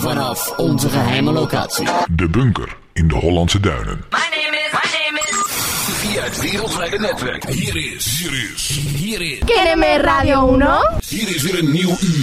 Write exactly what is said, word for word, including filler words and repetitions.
vanaf onze geheime locatie. De bunker in de Hollandse Duinen. My name is, my name is... Via het wereldwijde netwerk. Hier is, hier is, hier is... ¿Quieren ver Radio uno? Hier is weer een nieuw uur.